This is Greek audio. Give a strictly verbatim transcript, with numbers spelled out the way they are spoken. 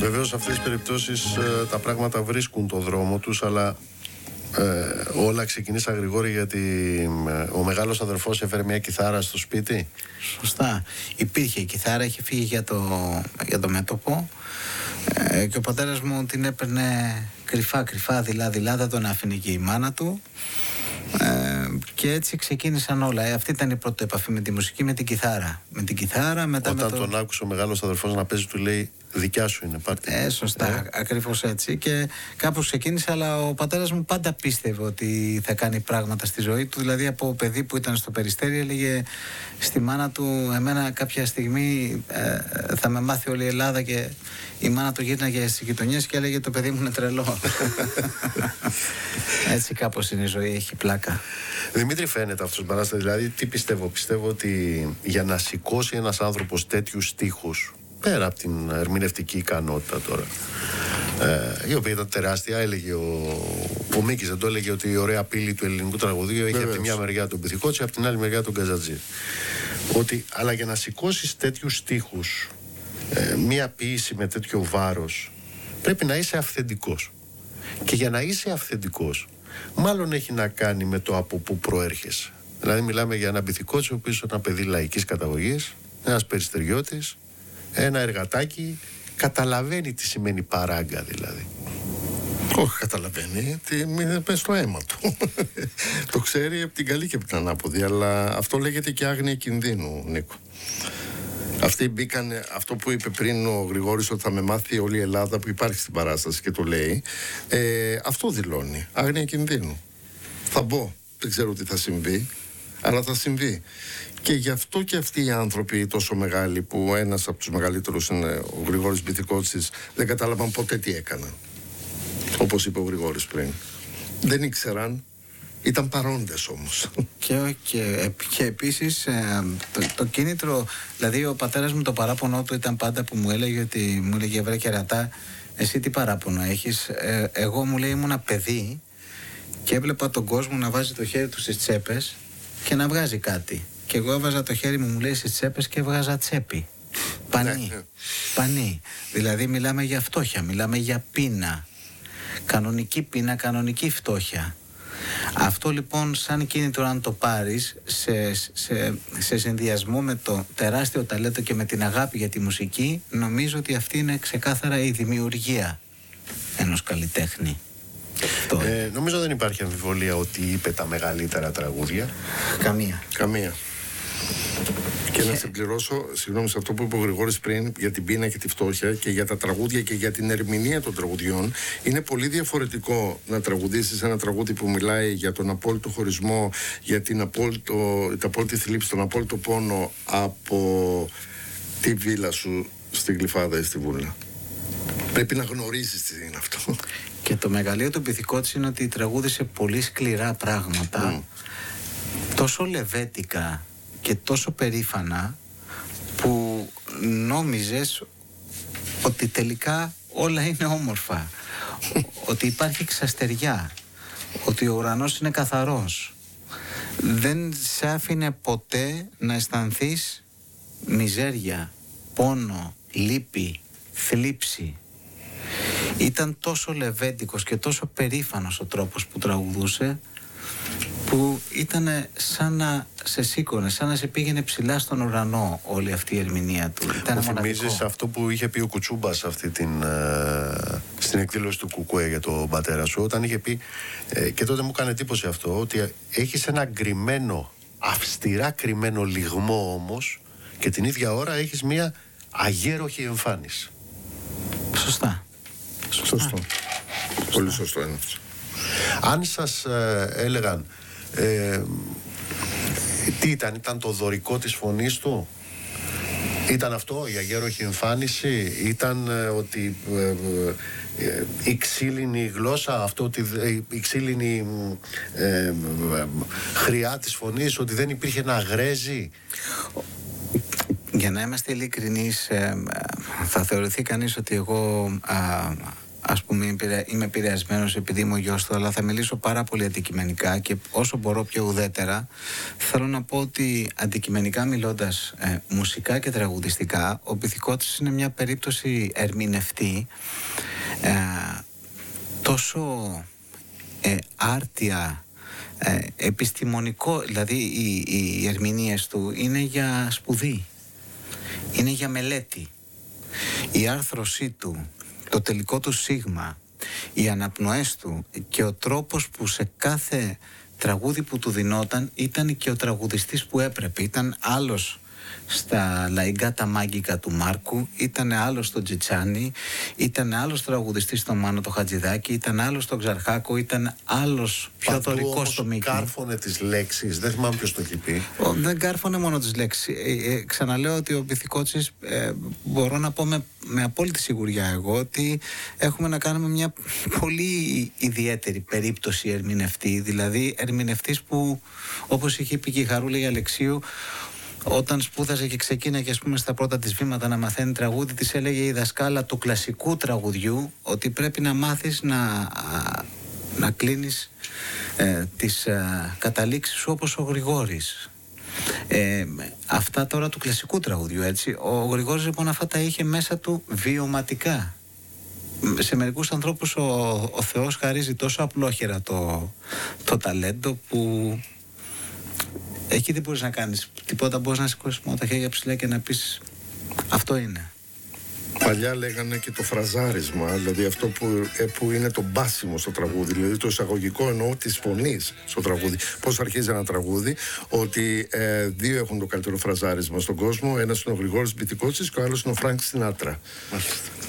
Βεβαίως σε αυτές τις περιπτώσεις ε, τα πράγματα βρίσκουν το δρόμο τους, αλλά ε, όλα ξεκινήσαν γρηγόρη γιατί ε, ο μεγάλος αδερφός έφερε μια κιθάρα στο σπίτι. Σωστά. Υπήρχε η κιθάρα, είχε φύγει για το, για το μέτωπο ε, και ο πατέρας μου την έπαιρνε κρυφά κρυφά, δειλά δειλά, δεν τον άφηνε και η μάνα του. Ε, και έτσι ξεκίνησαν όλα. Ε, αυτή ήταν η πρώτη επαφή με τη μουσική, με την κιθάρα. Με την κιθάρα, μετά Όταν με το... τον άκουσε ο μεγάλος αδερφός να παίζει, του λέει δικιά σου είναι, πάρτε. Ε, σωστά, ε. ακριβώς έτσι. Και κάπως ξεκίνησε, αλλά ο πατέρας μου πάντα πίστευε ότι θα κάνει πράγματα στη ζωή του. Δηλαδή από παιδί που ήταν στο Περιστέρι έλεγε στη μάνα του, εμένα κάποια στιγμή ε, θα με μάθει όλη η Ελλάδα, και η μάνα του γύρναγε στις γειτονιές και έλεγε το παιδί μου είναι τρελό. Έτσι κάπως είναι η ζωή, έχει πλάκα. Δημήτρη, φαίνεται αυτός παράσταση, δηλαδή τι πιστεύω, πιστεύω ότι για να σηκώσει ένας άνθρωπος τέτοιους στίχους, πέρα από την ερμηνευτική ικανότητα τώρα, ε, η οποία ήταν τεράστια, έλεγε ο, ο Μίκης, δεν το έλεγε ότι η ωραία πύλη του ελληνικού τραγουδίου έχει από τη μια μεριά τον Πυθικότσι, από την άλλη μεριά τον Καζατζή. Ότι, αλλά για να σηκώσεις τέτοιους στίχους, ε, μία ποίηση με τέτοιο βάρος, πρέπει να είσαι αυθεντικός. Και για να είσαι αυθεντικός, μάλλον έχει να κάνει με το από πού προέρχεσαι. Δηλαδή, μιλάμε για έναν Πυθικότσι, ο οποίος ήταν παιδί λαϊκής καταγωγής, ένας περιστεριώτης, ένα εργατάκι, καταλαβαίνει τι σημαίνει παράγκα δηλαδή. Όχι, καταλαβαίνει, τι πες στο αίμα του. Το ξέρει από την καλή και από την ανάποδη, αλλά αυτό λέγεται και άγνοια κινδύνου, Νίκο. Αυτοί μπήκαν, αυτό που είπε πριν ο Γρηγόρης, ότι θα με μάθει όλη η Ελλάδα, που υπάρχει στην παράσταση και το λέει, ε, αυτό δηλώνει, άγνοια κινδύνου. Θα μπω, δεν ξέρω τι θα συμβεί, αλλά θα συμβεί. Και γι' αυτό και αυτοί οι άνθρωποι τόσο μεγάλοι, που ένας από τους μεγαλύτερους είναι ο Γρηγόρης Πυθικότσης, δεν κατάλαβαν ποτέ τι έκαναν. Όπως είπε ο Γρηγόρης πριν. Δεν ήξεραν, ήταν παρόντες όμως. Και, και, και επίσης ε, το, το κίνητρο, δηλαδή ο πατέρας μου, το παράπονο του ήταν πάντα που μου έλεγε ότι, μου έλεγε βρε κερατά, εσύ τι παράπονο έχεις? Ε, εγώ, μου λέει, ήμουνα παιδί και έβλεπα τον κόσμο να βάζει το χέρι του στις τσέπες και να βγάζει κάτι. Και εγώ έβαζα το χέρι μου, μου λέει, στις τσέπες και έβγαζα τσέπη. Πανί. Πανί. Δηλαδή μιλάμε για φτώχεια, μιλάμε για πείνα. Κανονική πείνα, κανονική φτώχεια. Αυτό λοιπόν σαν κίνητρο, αν το πάρεις σε, σε, σε συνδυασμό με το τεράστιο ταλέντο και με την αγάπη για τη μουσική, νομίζω ότι αυτή είναι ξεκάθαρα η δημιουργία ενός καλλιτέχνη. Ε, νομίζω δεν υπάρχει αμφιβολία ότι είπε τα μεγαλύτερα τραγούδια. Καμία. Καμία. Και να συμπληρώσω, συγγνώμη, σε αυτό που είπε ο Γρηγόρης πριν για την πείνα και τη φτώχεια και για τα τραγούδια και για την ερμηνεία των τραγουδιών, είναι πολύ διαφορετικό να τραγουδήσεις ένα τραγούδι που μιλάει για τον απόλυτο χωρισμό, για την απόλυτο, την απόλυτη θλίψη, τον απόλυτο πόνο, από τη βίλα σου στην Γλυφάδα ή στη Βούλα. Πρέπει να γνωρίζεις τι είναι αυτό. Και το μεγαλείο του Πυθικότσι είναι ότι τραγούδισε πολύ σκληρά πράγματα, mm. τόσο λεβέτικα και τόσο περήφανα, που νόμιζες ότι τελικά όλα είναι όμορφα, ότι υπάρχει ξαστεριά, ότι ο ουρανός είναι καθαρός. Δεν σε άφηνε ποτέ να αισθανθείς μιζέρια, πόνο, λύπη, θλίψη. Ήταν τόσο λεβέντικος και τόσο περήφανος ο τρόπος που τραγουδούσε, που ήταν σαν να σε σήκωνε, σαν να σε πήγαινε ψηλά στον ουρανό όλη αυτή η ερμηνεία του. Ήταν μου θυμίζεις αυτό που είχε πει ο Κουτσούμπας αυτή την, ε, στην εκδήλωση του Κουκουέ για τον πατέρα σου, όταν είχε πει, ε, και τότε μου έκανε εντύπωση αυτό, ότι έχεις ένα κρυμμένο, αυστηρά κρυμμένο λυγμό όμως, και την ίδια ώρα έχεις μια αγέροχη εμφάνιση. Σωστά. Σωστό. Σωστό. Πολύ σωστό είναι αυτό. Αν σας ε, έλεγαν ε, τι ήταν, ήταν το δωρικό της φωνής του, ήταν αυτό η αγέροχη εμφάνιση, ήταν ε, ότι ε, ε, η ξύλινη γλώσσα, αυτό ότι ε, η ξύλινη ε, ε, χρειά της φωνής, ότι δεν υπήρχε να γρέζει? Για να είμαστε ειλικρινείς, ε, θα θεωρηθεί κανείς ότι εγώ α, ας πούμε είμαι επηρεασμένος επειδή είμαι ο γιος του, αλλά θα μιλήσω πάρα πολύ αντικειμενικά και όσο μπορώ πιο ουδέτερα. Θέλω να πω ότι αντικειμενικά μιλώντας, ε, μουσικά και τραγουδιστικά, ο Πυθικότσης είναι μια περίπτωση ερμηνευτή ε, τόσο ε, άρτια, ε, επιστημονικό, δηλαδή οι, οι ερμηνείες του είναι για σπουδή, είναι για μελέτη. Η άρθρωσή του, το τελικό του σίγμα, οι αναπνοές του και ο τρόπος που σε κάθε τραγούδι που του δινόταν ήταν και ο τραγουδιστής που έπρεπε. Ήταν άλλος στα Λαϊκά Μάγκικα του Μάρκου, ήταν άλλος στο Τζιτσάνι, ήταν άλλος τραγουδιστής στο Μάνο το Χατζηδάκη, ήταν άλλος στο Ξαρχάκο, ήταν άλλος πιο δωρικός στο Μίκη. Κάρφωνε τις λέξεις, δεν θυμάμαι ποιος το έχει πει. Ο, δεν κάρφωνε μόνο τις λέξεις. Ε, ε, ξαναλέω ότι ο Πυθικότσης, ε, μπορώ να πω με, με απόλυτη σιγουριά εγώ, ότι έχουμε να κάνουμε μια πολύ ιδιαίτερη περίπτωση ερμηνευτή. Δηλαδή ερμηνευτής που, όπως είχε πει και η Χαρούλα Αλεξίου, όταν σπούδαζε και ξεκίναγε, ας πούμε, στα πρώτα της βήματα να μαθαίνει τραγούδι, της έλεγε η δασκάλα του κλασικού τραγουδιού ότι πρέπει να μάθεις να, να κλείνεις ε, τις ε, καταλήξεις σου όπως ο Γρηγόρης. Ε, αυτά τώρα του κλασικού τραγουδιού, έτσι. Ο Γρηγόρης λοιπόν αυτά τα είχε μέσα του βιωματικά. Σε μερικούς ανθρώπους ο, ο Θεός χαρίζει τόσο απλόχερα το, το ταλέντο που εκεί δεν μπορείς να κάνεις τίποτα, μπορείς να σηκώσεις μόνο τα χέρια ψηλά και να πεις αυτό είναι. Παλιά λέγανε και το φραζάρισμα, δηλαδή αυτό που, ε, που είναι το μπάσιμο στο τραγούδι, δηλαδή το εισαγωγικό εννοώ της φωνής στο τραγούδι. Πώς αρχίζει ένα τραγούδι, ότι ε, δύο έχουν το καλύτερο φραζάρισμα στον κόσμο, ένας είναι ο Γρηγόρης Πυθικότσης και ο άλλος είναι ο Φρανκ Σινάτρα.